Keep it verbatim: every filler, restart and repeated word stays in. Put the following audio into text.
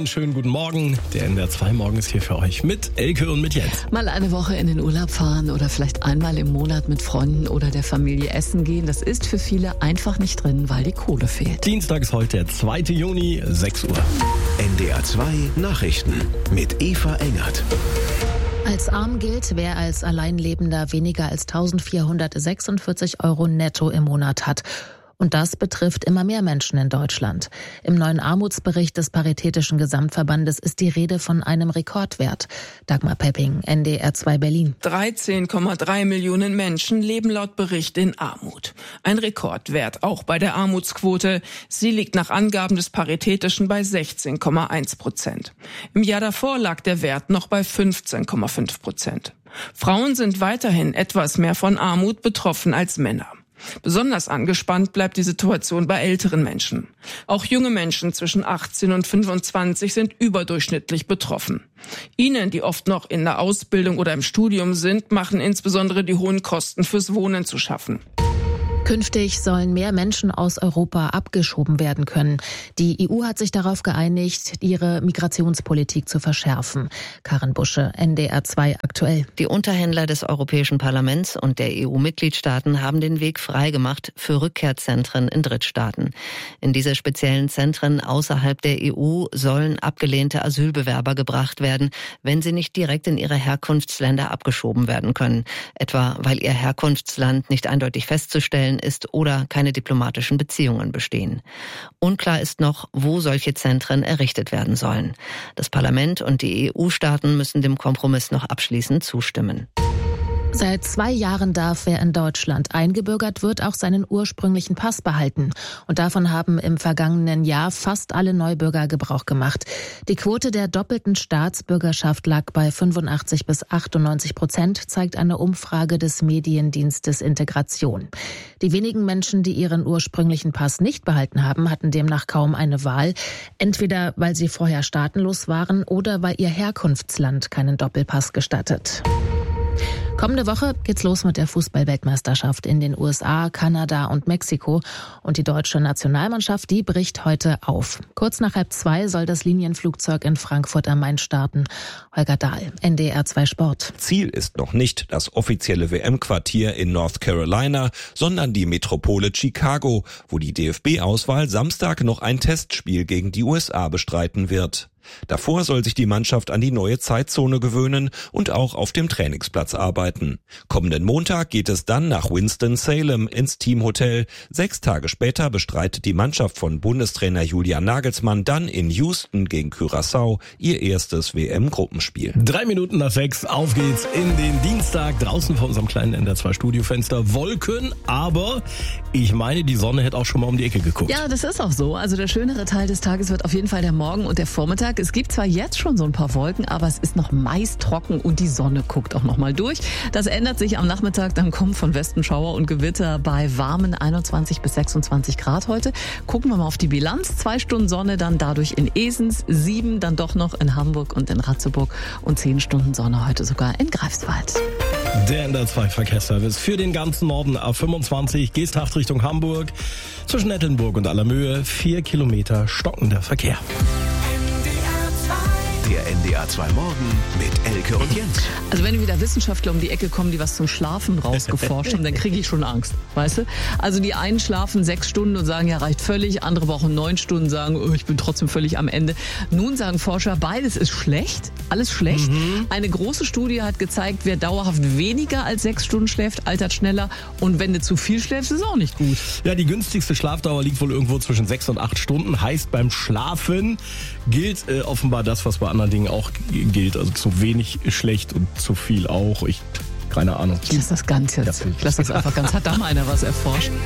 einen schönen guten Morgen. Der N D R zwei Morgen ist hier für euch mit Elke und mit Jens. Mal eine Woche in den Urlaub fahren oder vielleicht einmal im Monat mit Freunden oder der Familie essen gehen. Das ist für viele einfach nicht drin, weil die Kohle fehlt. Dienstag ist heute der zweite Juni, sechs Uhr. N D R zwei Nachrichten mit Eva Engert. Als arm gilt, wer als Alleinlebender weniger als eintausendvierhundertsechsundvierzig Euro netto im Monat hat. Und das betrifft immer mehr Menschen in Deutschland. Im neuen Armutsbericht des Paritätischen Gesamtverbandes ist die Rede von einem Rekordwert. Dagmar Pepping, N D R zwei Berlin. dreizehn Komma drei Millionen Menschen leben laut Bericht in Armut. Ein Rekordwert auch bei der Armutsquote. Sie liegt nach Angaben des Paritätischen bei sechzehn Komma eins Prozent. Im Jahr davor lag der Wert noch bei fünfzehn Komma fünf Prozent. Frauen sind weiterhin etwas mehr von Armut betroffen als Männer. Besonders angespannt bleibt die Situation bei älteren Menschen. Auch junge Menschen zwischen achtzehn und fünfundzwanzig sind überdurchschnittlich betroffen. Ihnen, die oft noch in der Ausbildung oder im Studium sind, machen insbesondere die hohen Kosten fürs Wohnen zu schaffen. Künftig sollen mehr Menschen aus Europa abgeschoben werden können. Die E U hat sich darauf geeinigt, ihre Migrationspolitik zu verschärfen. Karin Busche, N D R zwei aktuell. Die Unterhändler des Europäischen Parlaments und der E U-Mitgliedstaaten haben den Weg freigemacht für Rückkehrzentren in Drittstaaten. In diese speziellen Zentren außerhalb der E U sollen abgelehnte Asylbewerber gebracht werden, wenn sie nicht direkt in ihre Herkunftsländer abgeschoben werden können. Etwa, weil ihr Herkunftsland nicht eindeutig festzustellen ist oder keine diplomatischen Beziehungen bestehen. Unklar ist noch, wo solche Zentren errichtet werden sollen. Das Parlament und die E U-Staaten müssen dem Kompromiss noch abschließend zustimmen. Seit zwei Jahren darf, wer in Deutschland eingebürgert wird, auch seinen ursprünglichen Pass behalten. Und davon haben im vergangenen Jahr fast alle Neubürger Gebrauch gemacht. Die Quote der doppelten Staatsbürgerschaft lag bei fünfundachtzig bis achtundneunzig Prozent, zeigt eine Umfrage des Mediendienstes Integration. Die wenigen Menschen, die ihren ursprünglichen Pass nicht behalten haben, hatten demnach kaum eine Wahl. Entweder weil sie vorher staatenlos waren oder weil ihr Herkunftsland keinen Doppelpass gestattet. Kommende Woche geht's los mit der Fußball-Weltmeisterschaft in den U S A, Kanada und Mexiko. Und die deutsche Nationalmannschaft, die bricht heute auf. Kurz nach halb zwei soll das Linienflugzeug in Frankfurt am Main starten. Holger Dahl, N D R zwei Sport. Ziel ist noch nicht das offizielle W M-Quartier in North Carolina, sondern die Metropole Chicago, wo die D F B-Auswahl Samstag noch ein Testspiel gegen die U S A bestreiten wird. Davor soll sich die Mannschaft an die neue Zeitzone gewöhnen und auch auf dem Trainingsplatz arbeiten. Kommenden Montag geht es dann nach Winston-Salem ins Teamhotel. Sechs Tage später bestreitet die Mannschaft von Bundestrainer Julian Nagelsmann dann in Houston gegen Curaçao ihr erstes W M-Gruppenspiel. Drei Minuten nach sechs, auf geht's in den Dienstag. Draußen vor unserem kleinen N D R zwei Studiofenster Wolken, aber ich meine, die Sonne hätte auch schon mal um die Ecke geguckt. Ja, das ist auch so. Also der schönere Teil des Tages wird auf jeden Fall der Morgen und der Vormittag. Es gibt zwar jetzt schon so ein paar Wolken, aber es ist noch meist trocken und die Sonne guckt auch noch mal durch. Das ändert sich am Nachmittag, dann kommen von Westen Schauer und Gewitter bei warmen einundzwanzig bis sechsundzwanzig Grad heute. Gucken wir mal auf die Bilanz. Zwei Stunden Sonne dann dadurch in Esens, sieben dann doch noch in Hamburg und in Ratzeburg und zehn Stunden Sonne heute sogar in Greifswald. Der N D R zwei Verkehrsservice für den ganzen Norden A fünfundzwanzig, Geesthacht Richtung Hamburg. Zwischen Nettelnburg und Allermöhe vier Kilometer stockender Verkehr. Der N D R zwei Morgen mit Elke und Jens. Also wenn wieder Wissenschaftler um die Ecke kommen, die was zum Schlafen rausgeforscht haben, dann kriege ich schon Angst, weißt du? Also die einen schlafen sechs Stunden und sagen, ja, reicht völlig. Andere brauchen neun Stunden, sagen, oh, ich bin trotzdem völlig am Ende. Nun sagen Forscher, beides ist schlecht, alles schlecht. Mhm. Eine große Studie hat gezeigt, wer dauerhaft weniger als sechs Stunden schläft, altert schneller. Und wenn du zu viel schläfst, ist auch nicht gut. Ja, die günstigste Schlafdauer liegt wohl irgendwo zwischen sechs und acht Stunden. Heißt, beim Schlafen gilt äh, offenbar das, was bei anderen Dingen auch gilt. Also zu wenig schlecht und zu viel auch. Ich, keine Ahnung. Ich lasse das ganz jetzt. Ich lasse das einfach ganz. Hat da mal einer was erforscht?